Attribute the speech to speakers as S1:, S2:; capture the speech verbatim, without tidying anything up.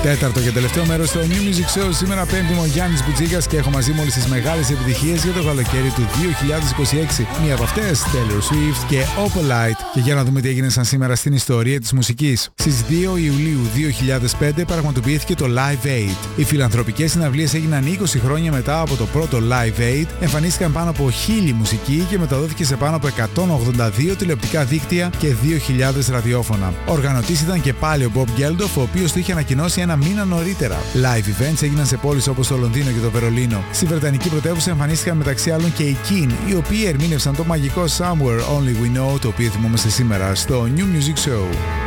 S1: Τέταρτο και τελευταίο μέρος στο New Music Show. Σήμερα πέμπτη μου ο Γιάννης Μπουτζίκας και έχω μαζί μου όλες τις μεγάλες επιτυχίες για το καλοκαίρι του δύο χιλιάδες είκοσι έξι. Μία από αυτές, Taylor Swift και Opalite. Και για να δούμε τι έγινε σαν σήμερα στην ιστορία της μουσικής. Στις δύο Ιουλίου δύο χιλιάδες πέντε πραγματοποιήθηκε το Live Aid. Οι φιλανθρωπικές συναυλίες έγιναν είκοσι χρόνια μετά από το πρώτο Live Aid. Εμφανίστηκαν πάνω από χίλιοι μουσικοί και μεταδόθηκε σε πάνω από εκατόν ογδόντα δύο τηλεοπτικά δίκτυα και δύο χιλιάδες ραδιόφωνα. Ο οργανωτής ήταν και πάλι ο Bob Geldof, ο οποίος το είχε ανακοινώσει ένα μήνα νωρίτερα. Live events έγιναν σε πόλεις όπως το Λονδίνο και το Βερολίνο. Στη Βρετανική πρωτεύουσα εμφανίστηκαν μεταξύ άλλων και οι Keane, οι οποίοι ερμήνευσαν το μαγικό Somewhere Only We Know, το οποίο θυμόμαστε σήμερα στο New Music Show.